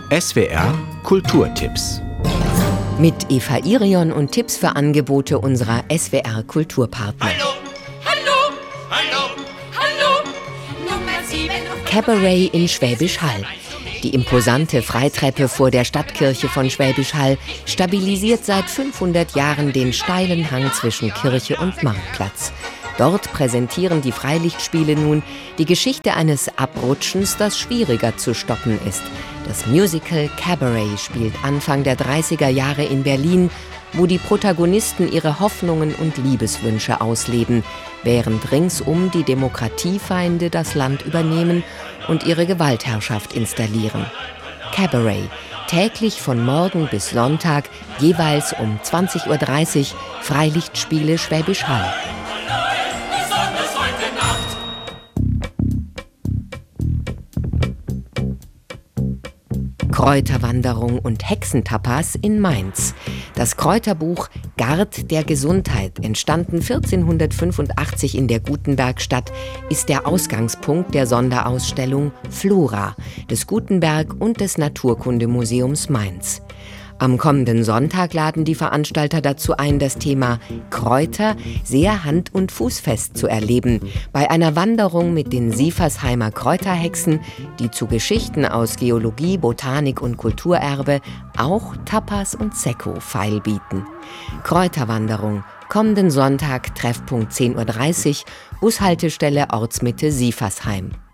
SWR Kulturtipps. Mit Eva Irion und Tipps für Angebote unserer SWR Kulturpartner. Hallo, hallo, hallo, hallo, Nummer 7. Cabaret in Schwäbisch Hall. Die imposante Freitreppe vor der Stadtkirche von Schwäbisch Hall stabilisiert seit 500 Jahren den steilen Hang zwischen Kirche und Marktplatz. Dort präsentieren die Freilichtspiele nun die Geschichte eines Abrutschens, das schwieriger zu stoppen ist. Das Musical Cabaret spielt Anfang der 30er Jahre in Berlin, wo die Protagonisten ihre Hoffnungen und Liebeswünsche ausleben, während ringsum die Demokratiefeinde das Land übernehmen und ihre Gewaltherrschaft installieren. Cabaret, täglich von Morgen bis Sonntag, jeweils um 20:30 Uhr, Freilichtspiele Schwäbisch Hall. Kräuterwanderung und Hexentapas in Mainz. Das Kräuterbuch Gard der Gesundheit, entstanden 1485 in der Gutenbergstadt, ist der Ausgangspunkt der Sonderausstellung Flora des Gutenberg- und des Naturkundemuseums Mainz. Am kommenden Sonntag laden die Veranstalter dazu ein, das Thema Kräuter sehr hand- und fußfest zu erleben, bei einer Wanderung mit den Sieversheimer Kräuterhexen, die zu Geschichten aus Geologie, Botanik und Kulturerbe auch Tapas und Sekko feilbieten. Kräuterwanderung, kommenden Sonntag, Treffpunkt 10:30 Uhr, Bushaltestelle Ortsmitte Sieversheim.